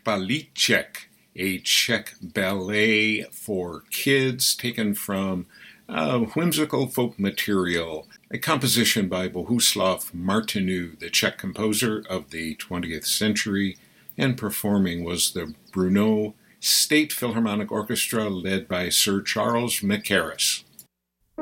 Balíček, a Czech ballet for kids taken from whimsical folk material, a composition by Bohuslav Martinu, the Czech composer of the 20th century, and performing was the Brno State Philharmonic Orchestra led by Sir Charles Mackerras.